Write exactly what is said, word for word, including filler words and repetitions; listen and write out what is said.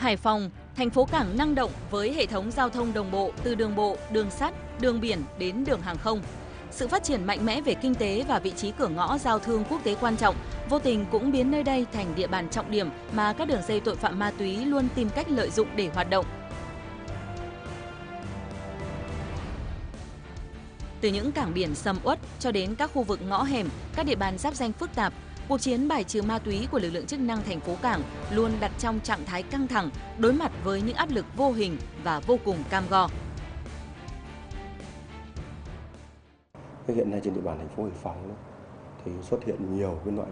Hải Phòng, thành phố cảng năng động với hệ thống giao thông đồng bộ từ đường bộ, đường sắt, đường biển đến đường hàng không. Sự phát triển mạnh mẽ về kinh tế và vị trí cửa ngõ giao thương quốc tế quan trọng, vô tình cũng biến nơi đây thành địa bàn trọng điểm mà các đường dây tội phạm ma túy luôn tìm cách lợi dụng để hoạt động. Từ những cảng biển sầm uất cho đến các khu vực ngõ hẻm, các địa bàn giáp danh phức tạp, cuộc chiến bài trừ ma túy của lực lượng chức năng thành phố Cảng luôn đặt trong trạng thái căng thẳng, đối mặt với những áp lực vô hình và vô cùng cam go. Hiện nay trên địa bàn thành phố Hải Phòng thì xuất hiện nhiều cái loại